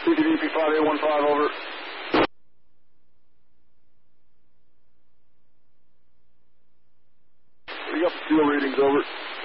CTDP 5815, over. We got the fuel readings, over.